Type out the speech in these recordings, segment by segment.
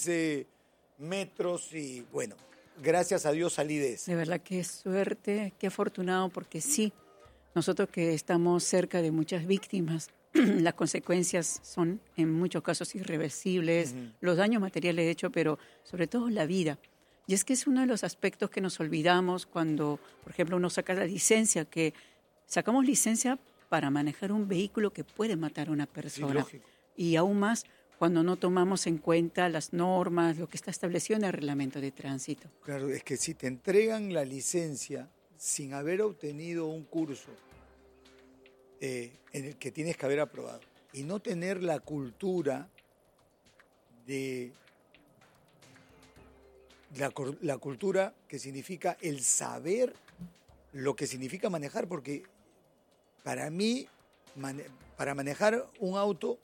15 metros y bueno, gracias a Dios salí de eso. De verdad, qué suerte, qué afortunado, porque sí, nosotros que estamos cerca de muchas víctimas, las consecuencias son en muchos casos irreversibles, los daños materiales de hecho, pero sobre todo la vida. Y es que es uno de los aspectos que nos olvidamos cuando, por ejemplo, uno saca la licencia, que sacamos licencia para manejar un vehículo que puede matar a una persona. Sí, lógico. Y aún más cuando no tomamos en cuenta las normas, lo que está establecido en el reglamento de tránsito. Claro, es que si te entregan la licencia sin haber obtenido un curso en el que tienes que haber aprobado y no tener la cultura de la cultura que significa el saber lo que significa manejar, porque para mí, para manejar un auto,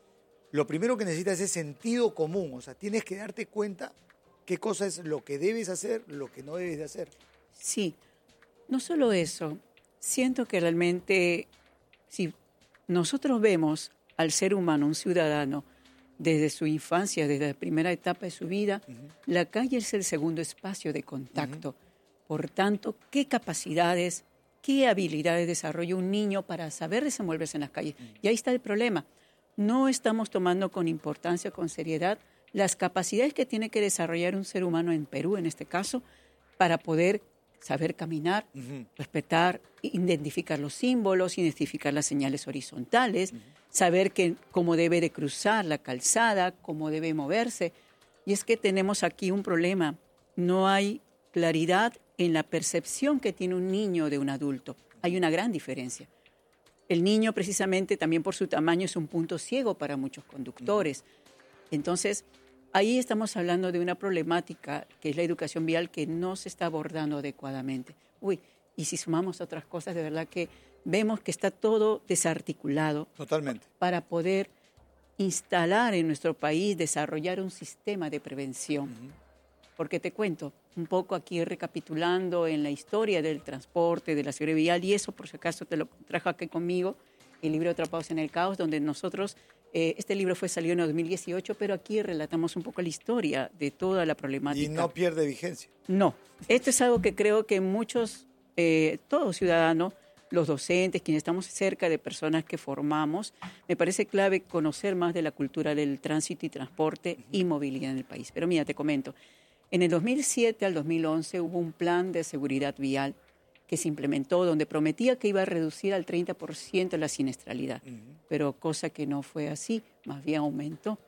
lo primero que necesitas es sentido común, o sea, tienes que darte cuenta qué cosa es lo que debes hacer, lo que no debes de hacer. Sí, no solo eso, siento que realmente si nosotros vemos al ser humano, un ciudadano, desde su infancia, desde la primera etapa de su vida, la calle es el segundo espacio de contacto. Por tanto, ¿qué capacidades, qué habilidades desarrolla un niño para saber desenvolverse en las calles? Y ahí está el problema. No estamos tomando con importancia, con seriedad, las capacidades que tiene que desarrollar un ser humano en Perú, en este caso, para poder saber caminar, respetar, identificar los símbolos, identificar las señales horizontales, saber cómo debe de cruzar la calzada, cómo debe moverse. Y es que tenemos aquí un problema. No hay claridad en la percepción que tiene un niño de un adulto. Hay una gran diferencia. El niño, precisamente, también por su tamaño, es un punto ciego para muchos conductores. Entonces, ahí estamos hablando de una problemática que es la educación vial que no se está abordando adecuadamente. Y si sumamos otras cosas, de verdad que vemos que está todo desarticulado. Totalmente. Para poder instalar en nuestro país, desarrollar un sistema de prevención. Porque te cuento, un poco aquí recapitulando en la historia del transporte, de la seguridad vial, y eso por si acaso te lo trajo aquí conmigo, el libro Atrapados en el Caos, donde nosotros, este libro salió en el 2018, pero aquí relatamos un poco la historia de toda la problemática. Y no pierde vigencia. No, esto es algo que creo que muchos, todos ciudadanos, los docentes, quienes estamos cerca de personas que formamos, me parece clave conocer más de la cultura del tránsito y transporte y movilidad en el país. Pero mira, te comento, en el 2007 al 2011 hubo un plan de seguridad vial que se implementó donde prometía que iba a reducir al 30% la siniestralidad, pero cosa que no fue así, más bien aumentó.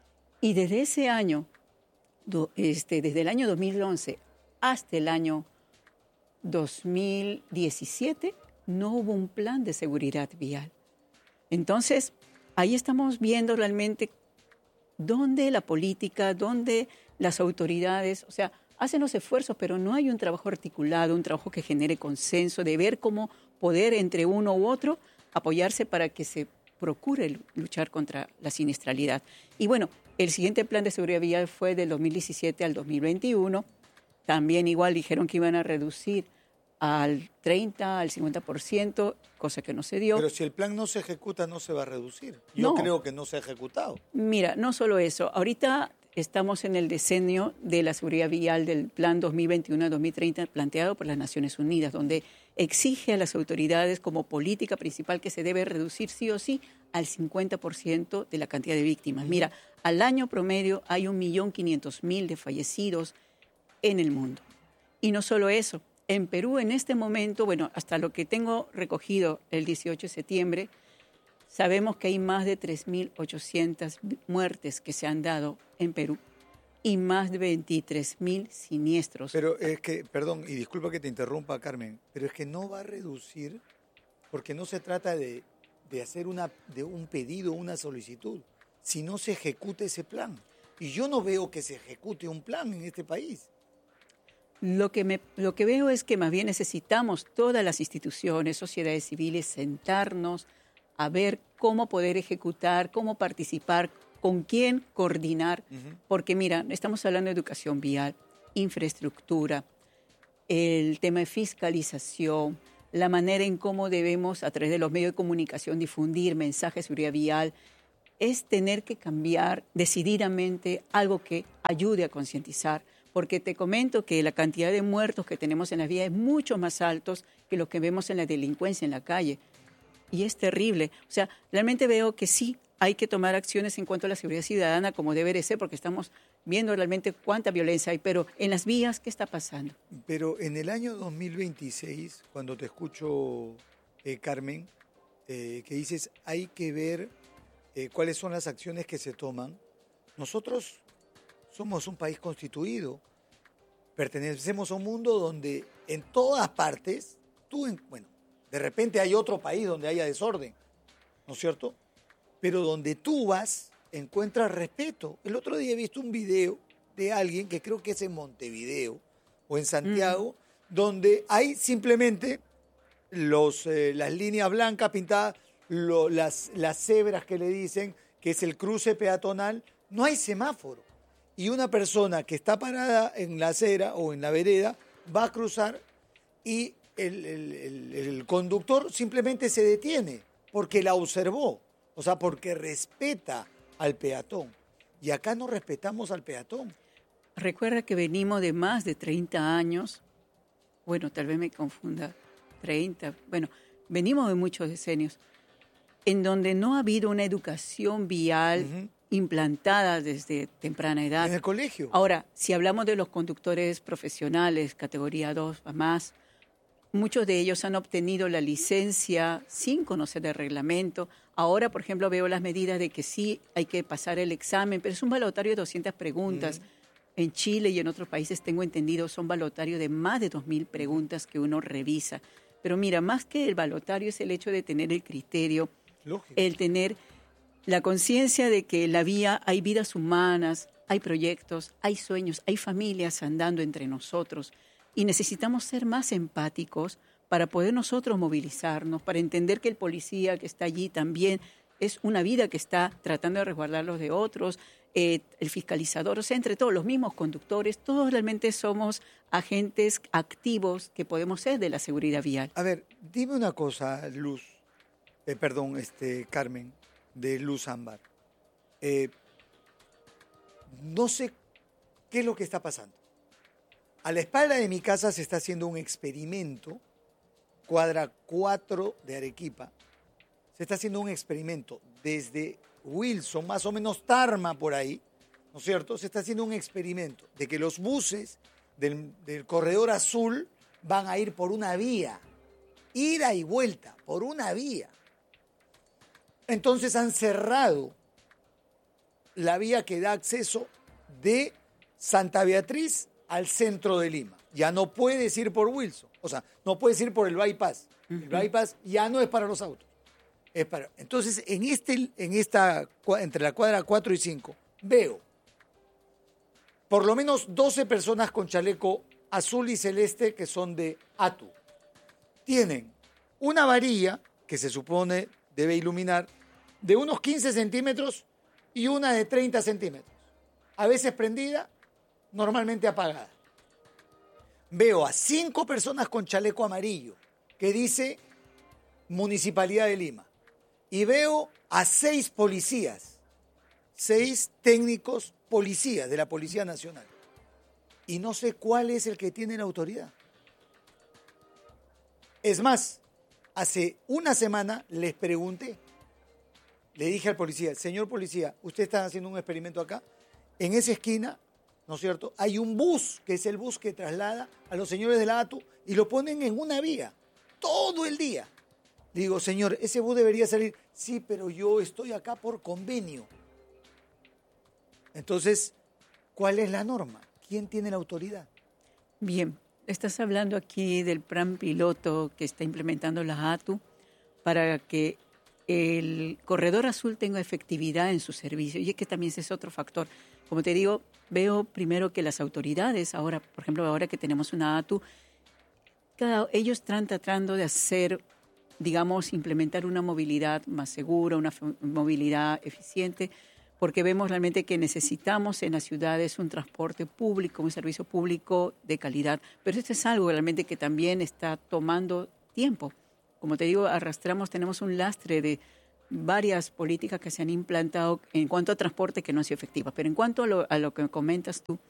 Y desde ese año, desde el año 2011 hasta el año 2017, no hubo un plan de seguridad vial. Entonces, ahí estamos viendo realmente dónde la política, dónde las autoridades, o sea, hacen los esfuerzos, pero no hay un trabajo articulado, un trabajo que genere consenso, de ver cómo poder entre uno u otro apoyarse para que se procure luchar contra la siniestralidad. Y bueno, el siguiente plan de seguridad vial fue del 2017 al 2021. También igual dijeron que iban a reducir al 30, al 50%, cosa que no se dio. Pero si el plan no se ejecuta, no se va a reducir. Yo creo que no se ha ejecutado. Mira, no solo eso. Ahorita estamos en el decenio de la seguridad vial del Plan 2021-2030 planteado por las Naciones Unidas, donde exige a las autoridades como política principal que se debe reducir sí o sí al 50% de la cantidad de víctimas. Mira, al año promedio hay 1.500.000 de fallecidos en el mundo. Y no solo eso. En Perú, en este momento, bueno, hasta lo que tengo recogido el 18 de septiembre, sabemos que hay más de 3.800 muertes que se han dado en Perú y más de 23.000 siniestros. Pero es que, perdón, y disculpa que te interrumpa, Carmen, pero es que no va a reducir porque no se trata de hacer de un pedido, una solicitud, si no se ejecuta ese plan. Y yo no veo que se ejecute un plan en este país. Lo que veo es que más bien necesitamos todas las instituciones, sociedades civiles, sentarnos a ver cómo poder ejecutar, cómo participar, con quién coordinar, porque mira, estamos hablando de educación vial, infraestructura, el tema de fiscalización, la manera en cómo debemos a través de los medios de comunicación difundir mensajes de seguridad vial, es tener que cambiar decididamente algo que ayude a concientizar, porque te comento que la cantidad de muertos que tenemos en las vías es mucho más altos que lo que vemos en la delincuencia en la calle. Y es terrible. O sea, realmente veo que sí hay que tomar acciones en cuanto a la seguridad ciudadana como debe de ser, porque estamos viendo realmente cuánta violencia hay, pero en las vías, ¿qué está pasando? Pero en el año 2026, cuando te escucho, Carmen, que dices, hay que ver cuáles son las acciones que se toman. Nosotros somos un país constituido, pertenecemos a un mundo donde en todas partes, bueno, de repente hay otro país donde haya desorden, ¿no es cierto? Pero donde tú vas, encuentras respeto. El otro día he visto un video de alguien que creo que es en Montevideo o en Santiago, donde hay simplemente las líneas blancas pintadas, las cebras que le dicen, que es el cruce peatonal, no hay semáforo. Y una persona que está parada en la acera o en la vereda va a cruzar y el conductor simplemente se detiene porque la observó, o sea, porque respeta al peatón. Y acá no respetamos al peatón. Recuerda que venimos de más de 30 años, bueno, tal vez me confunda, 30, bueno, venimos de muchos decenios, en donde no ha habido una educación vial implantada desde temprana edad. En el colegio. Ahora, si hablamos de los conductores profesionales, categoría 2 o más, muchos de ellos han obtenido la licencia sin conocer el reglamento. Ahora, por ejemplo, veo las medidas de que sí hay que pasar el examen, pero es un balotario de 200 preguntas. En Chile y en otros países, tengo entendido, son balotarios de más de 2.000 preguntas que uno revisa. Pero mira, más que el balotario es el hecho de tener el criterio, lógico, el tener la conciencia de que en la vía hay vidas humanas, hay proyectos, hay sueños, hay familias andando entre nosotros. Y necesitamos ser más empáticos para poder nosotros movilizarnos, para entender que el policía que está allí también es una vida que está tratando de resguardar los de otros, el fiscalizador, o sea, entre todos los mismos conductores, todos realmente somos agentes activos que podemos ser de la seguridad vial. A ver, dime una cosa, Carmen, de Luz Ámbar. No sé qué es lo que está pasando. A la espalda de mi casa se está haciendo un experimento, cuadra 4 de Arequipa, se está haciendo un experimento desde Wilson, más o menos Tarma por ahí, ¿no es cierto? Se está haciendo un experimento de que los buses del corredor azul van a ir por una vía, ida y vuelta, por una vía. Entonces han cerrado la vía que da acceso de Santa Beatriz al centro de Lima. Ya no puedes ir por Wilson, o sea, no puedes ir por el bypass. El bypass ya no es para los autos. Entonces, entre la cuadra 4 y 5, veo por lo menos 12 personas con chaleco azul y celeste que son de ATU. Tienen una varilla que se supone debe iluminar de unos 15 centímetros y una de 30 centímetros. A veces prendida, normalmente apagada. Veo a 5 personas con chaleco amarillo que dice Municipalidad de Lima. Y veo a 6 policías, 6 técnicos policías de la Policía Nacional. Y no sé cuál es el que tiene la autoridad. Es más, hace una semana les pregunté, le dije al policía, señor policía, usted está haciendo un experimento acá, en esa esquina, ¿no es cierto?, hay un bus, que es el bus que traslada a los señores de la ATU y lo ponen en una vía, todo el día. Digo, señor, ese bus debería salir. Sí, pero yo estoy acá por convenio. Entonces, ¿cuál es la norma? ¿Quién tiene la autoridad? Bien, estás hablando aquí del plan piloto que está implementando la ATU para que el corredor azul tenga efectividad en su servicio. Y es que también ese es otro factor. Como te digo, veo primero que las autoridades, ahora, por ejemplo, ahora que tenemos una ATU, ellos están tratando de hacer, digamos, implementar una movilidad más segura, una movilidad eficiente, porque vemos realmente que necesitamos en las ciudades un transporte público, un servicio público de calidad. Pero esto es algo realmente que también está tomando tiempo. Como te digo, tenemos un lastre de varias políticas que se han implantado en cuanto a transporte que no han sido efectivas. Pero en cuanto a lo que comentas tú,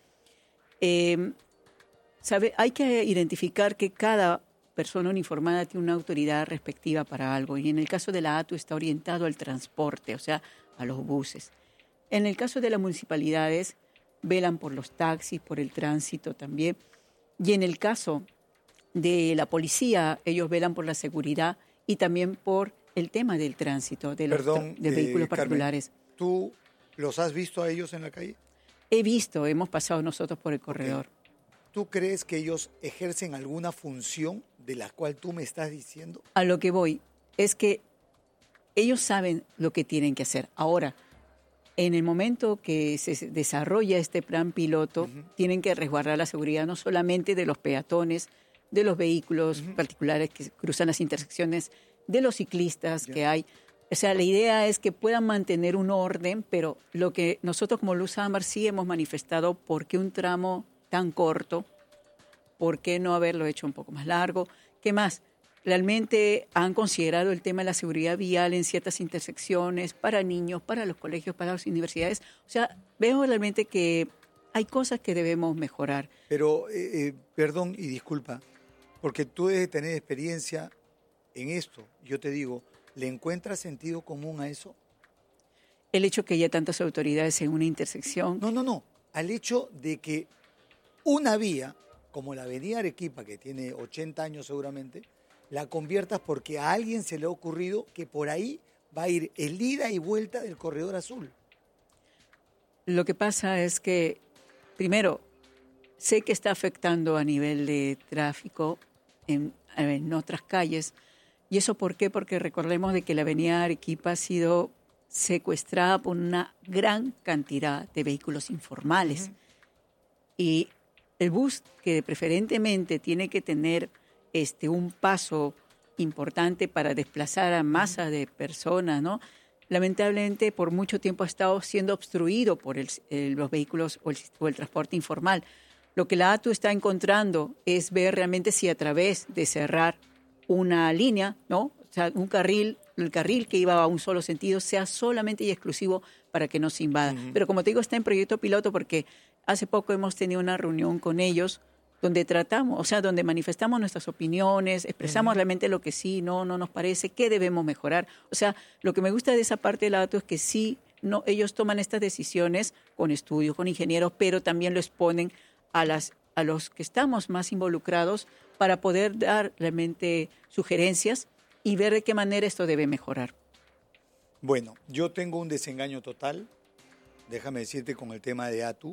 hay que identificar que cada persona uniformada tiene una autoridad respectiva para algo. Y en el caso de la ATU está orientado al transporte, o sea, a los buses. En el caso de las municipalidades, velan por los taxis, por el tránsito también. Y en el caso de la policía, ellos velan por la seguridad y también por el tema del tránsito, de los de vehículos particulares. Carmen, ¿tú los has visto a ellos en la calle? He visto, hemos pasado nosotros por el corredor. Okay. ¿Tú crees que ellos ejercen alguna función de la cual tú me estás diciendo? A lo que voy es que ellos saben lo que tienen que hacer. Ahora, en el momento que se desarrolla este plan piloto, tienen que resguardar la seguridad no solamente de los peatones, de los vehículos particulares que cruzan las intersecciones, de los ciclistas que hay. O sea, la idea es que puedan mantener un orden, pero lo que nosotros como Luz Ámbar sí hemos manifestado, ¿por qué un tramo tan corto? ¿Por qué no haberlo hecho un poco más largo? ¿Qué más? Realmente han considerado el tema de la seguridad vial en ciertas intersecciones para niños, para los colegios, para las universidades. O sea, veo realmente que hay cosas que debemos mejorar. Pero, perdón y disculpa, porque tú debes tener experiencia en esto. Yo te digo, ¿le encuentras sentido común a eso? El hecho que haya tantas autoridades en una intersección. No. Al hecho de que una vía, como la avenida Arequipa, que tiene 80 años seguramente, la conviertas porque a alguien se le ha ocurrido que por ahí va a ir el ida y vuelta del corredor azul. Lo que pasa es que, primero, sé que está afectando a nivel de tráfico en otras calles. ¿Y eso por qué? Porque recordemos de que la avenida Arequipa ha sido secuestrada por una gran cantidad de vehículos informales. Y el bus, que preferentemente tiene que tener un paso importante para desplazar a masa de personas, ¿no? Lamentablemente, por mucho tiempo ha estado siendo obstruido por los vehículos o el transporte informal. Lo que la ATU está encontrando es ver realmente si a través de cerrar una línea, ¿no? O sea, el carril que iba a un solo sentido sea solamente y exclusivo para que no se invada. Pero como te digo, está en proyecto piloto porque hace poco hemos tenido una reunión con ellos donde tratamos, o sea, donde manifestamos nuestras opiniones, expresamos realmente lo que sí, no nos parece, qué debemos mejorar. O sea, lo que me gusta de esa parte del ATU es que sí, ellos toman estas decisiones con estudios, con ingenieros, pero también lo exponen a los que estamos más involucrados para poder dar realmente sugerencias y ver de qué manera esto debe mejorar. Bueno, yo tengo un desengaño total, déjame decirte, con el tema de ATU.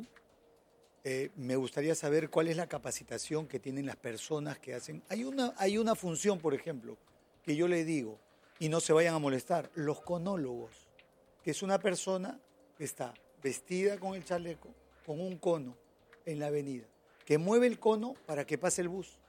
Me gustaría saber cuál es la capacitación que tienen las personas que hacen. Hay una función, por ejemplo, que yo le digo, y no se vayan a molestar, los conólogos, que es una persona que está vestida con el chaleco, con un cono en la avenida, que mueve el cono para que pase el bus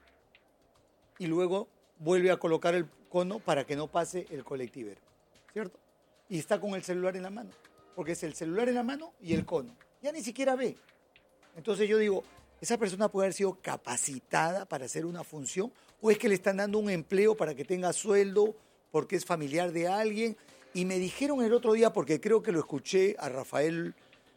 y luego vuelve a colocar el cono para que no pase el colectivero, ¿cierto? Y está con el celular en la mano, porque es el celular en la mano y el cono. Ya ni siquiera ve. Entonces yo digo, ¿esa persona puede haber sido capacitada para hacer una función? ¿O es que le están dando un empleo para que tenga sueldo porque es familiar de alguien? Y me dijeron el otro día, porque creo que lo escuché a Rafael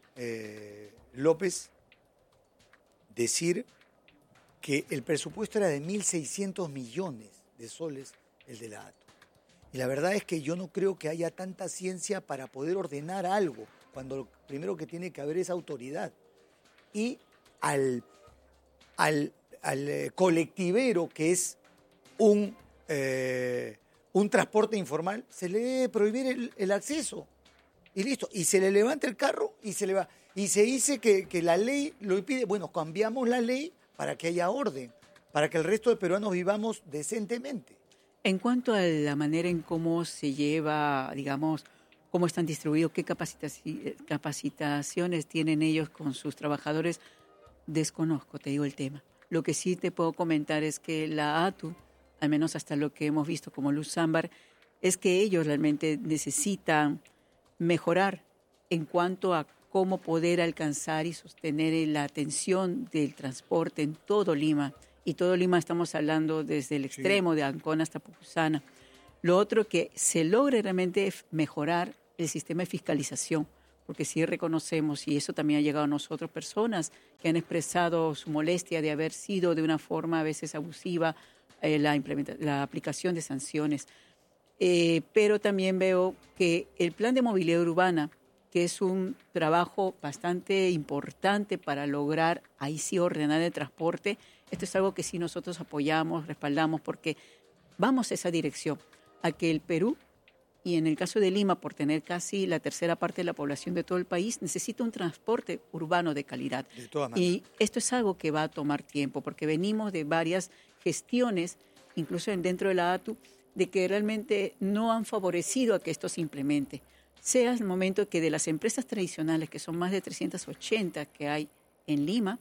López decir que el presupuesto era de 1.600 millones de soles, el de la ATU. Y la verdad es que yo no creo que haya tanta ciencia para poder ordenar algo, cuando lo primero que tiene que haber es autoridad. Y al colectivero, que es un transporte informal, se le debe prohibir el acceso. Y listo. Y se le levanta el carro y se le va. Y se dice que la ley lo impide. Bueno, cambiamos la ley para que haya orden, para que el resto de peruanos vivamos decentemente. En cuanto a la manera en cómo se lleva, digamos, cómo están distribuidos, qué capacitaciones tienen ellos con sus trabajadores, desconozco, te digo el tema. Lo que sí te puedo comentar es que la ATU, al menos hasta lo que hemos visto como Luz Ámbar, es que ellos realmente necesitan mejorar en cuanto a cómo poder alcanzar y sostener la atención del transporte en todo Lima. Y todo Lima estamos hablando desde el extremo de Ancón hasta Pucusana. Lo otro, que se logre realmente mejorar el sistema de fiscalización, porque sí reconocemos, y eso también ha llegado a nosotros, personas que han expresado su molestia de haber sido de una forma a veces abusiva la aplicación de sanciones. Pero también veo que el plan de movilidad urbana, que es un trabajo bastante importante para lograr, ahí sí, ordenar el transporte, esto es algo que sí nosotros apoyamos, respaldamos, porque vamos a esa dirección, a que el Perú, y en el caso de Lima, por tener casi la tercera parte de la población de todo el país, necesita un transporte urbano de calidad. De todas maneras. Y esto es algo que va a tomar tiempo, porque venimos de varias gestiones, incluso dentro de la ATU, de que realmente no han favorecido a que esto se implemente. Sea el momento que de las empresas tradicionales, que son más de 380 que hay en Lima,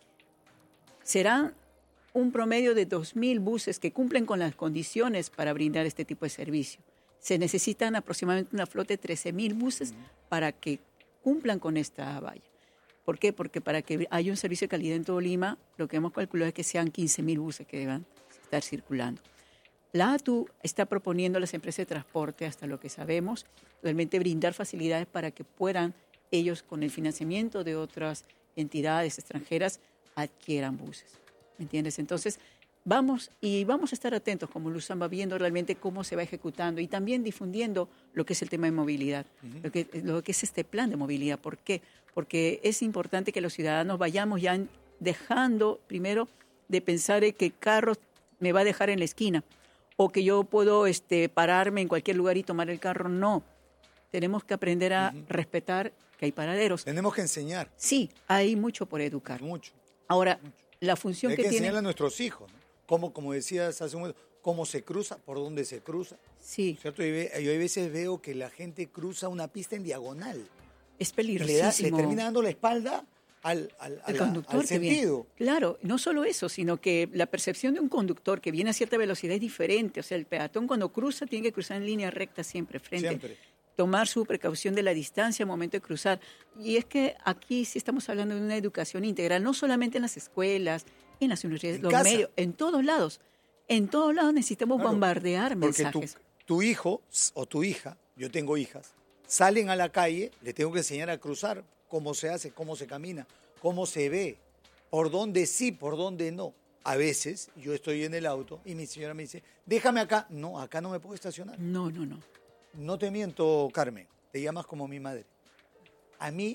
serán un promedio de 2.000 buses que cumplen con las condiciones para brindar este tipo de servicio. Se necesitan aproximadamente una flota de 13.000 buses para que cumplan con esta valla. ¿Por qué? Porque para que haya un servicio de calidad en todo Lima, lo que hemos calculado es que sean 15.000 buses que deban estar circulando. La ATU está proponiendo a las empresas de transporte, hasta lo que sabemos, realmente brindar facilidades para que puedan ellos, con el financiamiento de otras entidades extranjeras, adquieran buses. ¿Me entiendes? Entonces, vamos a estar atentos, como Luzán va viendo realmente cómo se va ejecutando y también difundiendo lo que es el tema de movilidad, lo que es este plan de movilidad. ¿Por qué? Porque es importante que los ciudadanos vayamos ya dejando, primero, de pensar que el carro me va a dejar en la esquina o que yo puedo pararme en cualquier lugar y tomar el carro. No, tenemos que aprender a respetar que hay paraderos. Tenemos que enseñar. Sí, hay mucho por educar. Mucho. Ahora, la función hay que tiene... enseñarle a nuestros hijos, ¿no? Como decías hace un momento, cómo se cruza, por dónde se cruza. Sí. ¿Cierto? Yo a veces veo que la gente cruza una pista en diagonal. Es peligrosísimo. Le termina dando la espalda al conductor al sentido. Claro, no solo eso, sino que la percepción de un conductor que viene a cierta velocidad es diferente. O sea, el peatón cuando cruza tiene que cruzar en línea recta siempre, frente. Siempre. Tomar su precaución de la distancia al momento de cruzar. Y es que aquí sí estamos hablando de una educación integral, no solamente en las escuelas, en las universidades, los medios, en todos lados. En todos lados necesitamos bombardear mensajes. Porque tu hijo o tu hija, yo tengo hijas, salen a la calle, le tengo que enseñar a cruzar, cómo se hace, cómo se camina, cómo se ve, por dónde sí, por dónde no. A veces yo estoy en el auto y mi señora me dice, déjame acá. No, acá no me puedo estacionar. No. No te miento, Carmen, te llamas como mi madre. A mí,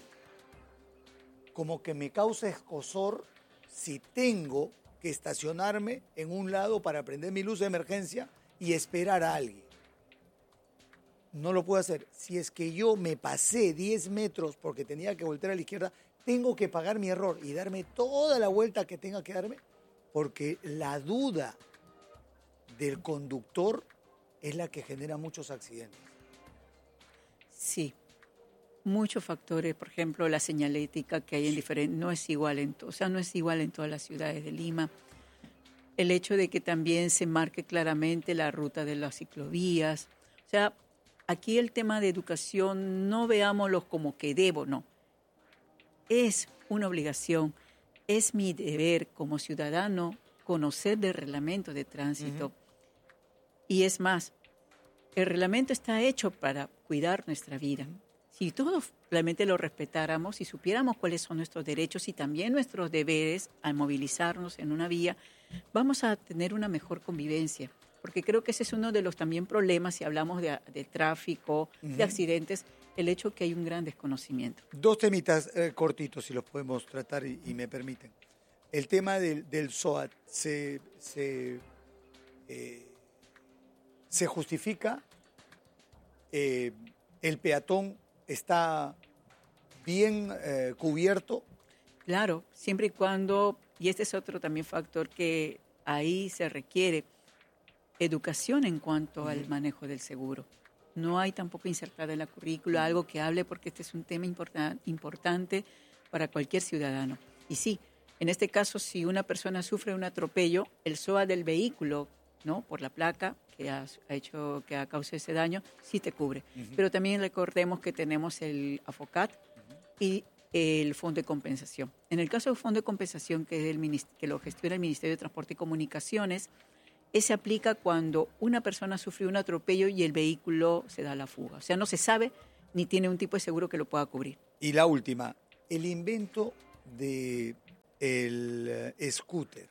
como que me causa escozor si tengo que estacionarme en un lado para prender mi luz de emergencia y esperar a alguien. No lo puedo hacer. Si es que yo me pasé 10 metros porque tenía que voltear a la izquierda, tengo que pagar mi error y darme toda la vuelta que tenga que darme, porque la duda del conductor es la que genera muchos accidentes. Sí, muchos factores. Por ejemplo, la señalética que hay en diferentes, no es igual no es igual en todas las ciudades de Lima. El hecho de que también se marque claramente la ruta de las ciclovías. O sea, aquí el tema de educación no veámoslo como que debo, no. Es una obligación, es mi deber como ciudadano conocer del reglamento de tránsito. Y es más, el reglamento está hecho para cuidar nuestra vida. Si todos realmente lo respetáramos y supiéramos cuáles son nuestros derechos y también nuestros deberes al movilizarnos en una vía, vamos a tener una mejor convivencia. Porque creo que ese es uno de los también problemas, si hablamos de tráfico, de accidentes, el hecho que hay un gran desconocimiento. Dos temitas cortitos, si los podemos tratar y me permiten. El tema del SOAT se justifica, el peatón está bien cubierto. Claro, siempre y cuando, y este es otro también factor que ahí se requiere, educación en cuanto al manejo del seguro. No hay tampoco insertada en la currícula algo que hable, porque este es un tema importante para cualquier ciudadano. Y sí, en este caso, si una persona sufre un atropello, el SOA del vehículo, ¿no?, por la placa que ha causado ese daño, sí te cubre. Pero también recordemos que tenemos el AFOCAT y el Fondo de Compensación. En el caso del Fondo de Compensación, que lo gestiona el Ministerio de Transporte y Comunicaciones, ese aplica cuando una persona sufrió un atropello y el vehículo se da a la fuga. O sea, no se sabe ni tiene un tipo de seguro que lo pueda cubrir. Y la última, el invento de el scooter.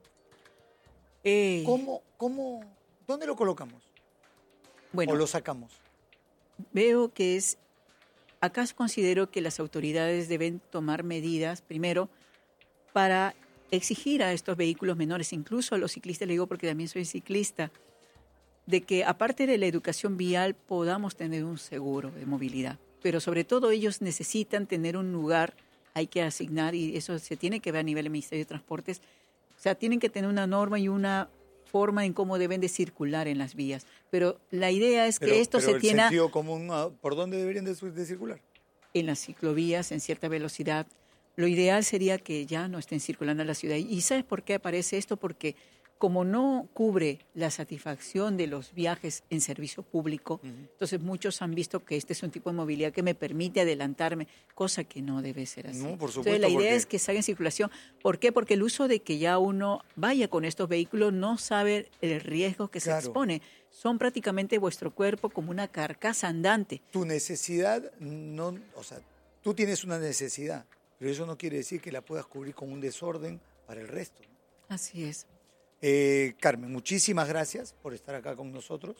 ¿Dónde lo colocamos? Bueno, ¿O lo sacamos? veo que acá considero que las autoridades deben tomar medidas, primero, para exigir a estos vehículos menores, incluso a los ciclistas, le digo porque también soy ciclista, de que aparte de la educación vial podamos tener un seguro de movilidad. Pero sobre todo ellos necesitan tener un lugar, hay que asignar, y eso se tiene que ver a nivel del Ministerio de Transportes, o sea, tienen que tener una norma y una forma en cómo deben de circular en las vías. Pero la idea es que esto se tiene... el sentido común, ¿por dónde deberían de circular? En las ciclovías, en cierta velocidad. Lo ideal sería que ya no estén circulando en la ciudad. ¿Y sabes por qué aparece esto? Porque como no cubre la satisfacción de los viajes en servicio público, entonces muchos han visto que este es un tipo de movilidad que me permite adelantarme, cosa que no debe ser así. No, por supuesto, entonces la idea es que salga en circulación. ¿Por qué? Porque el uso de que ya uno vaya con estos vehículos no sabe el riesgo que se expone. Son prácticamente vuestro cuerpo como una carcasa andante. Tu necesidad, tú tienes una necesidad, pero eso no quiere decir que la puedas cubrir con un desorden para el resto, ¿no? Así es. Carmen, muchísimas gracias por estar acá con nosotros.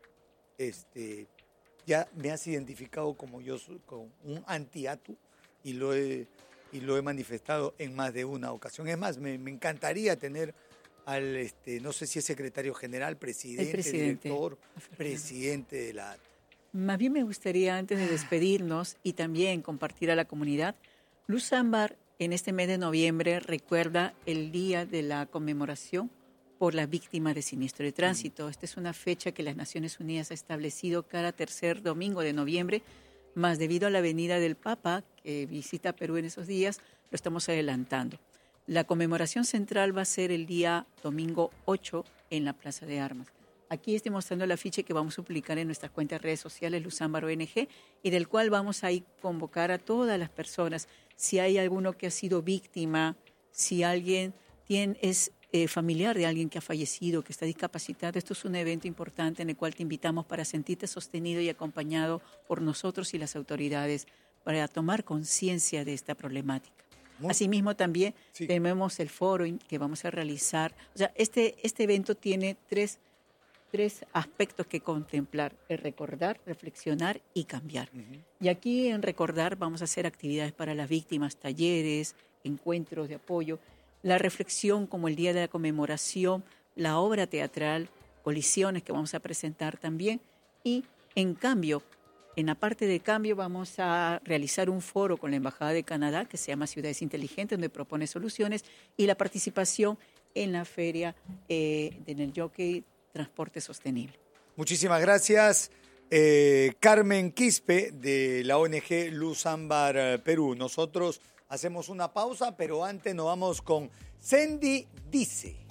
Ya me has identificado como un anti-ATU y lo he manifestado en más de una ocasión. Es más, me encantaría tener al, no sé si es secretario general, presidente, director, presidente de la ATU. Más bien me gustaría, antes de despedirnos y también compartir a la comunidad, Luz Ámbar en este mes de noviembre recuerda el día de la conmemoración por la víctima de siniestro de tránsito. Esta es una fecha que las Naciones Unidas ha establecido cada tercer domingo de noviembre, más debido a la venida del Papa, que visita Perú en esos días, lo estamos adelantando. La conmemoración central va a ser el día domingo 8 en la Plaza de Armas. Aquí estoy mostrando el afiche que vamos a publicar en nuestras cuentas de redes sociales, Luz Ámbar ONG, y del cual vamos a ir convocar a todas las personas. Si hay alguno que ha sido víctima, si alguien es familiar de alguien que ha fallecido, que está discapacitado, esto es un evento importante en el cual te invitamos para sentirte sostenido y acompañado por nosotros y las autoridades para tomar conciencia de esta problemática. Asimismo, también tenemos el foro que vamos a realizar. O sea, este evento tiene tres aspectos que contemplar: el recordar, reflexionar y cambiar. Y aquí en recordar vamos a hacer actividades para las víctimas, talleres, encuentros de apoyo, la reflexión como el día de la conmemoración, la obra teatral, colisiones que vamos a presentar también, y en cambio, en la parte de cambio vamos a realizar un foro con la Embajada de Canadá que se llama Ciudades Inteligentes, donde propone soluciones, y la participación en la feria en el Jockey Transporte Sostenible. Muchísimas gracias, Carmen Quispe, de la ONG Luz Ámbar Perú. Nosotros hacemos una pausa, pero antes nos vamos con Sendy Dice.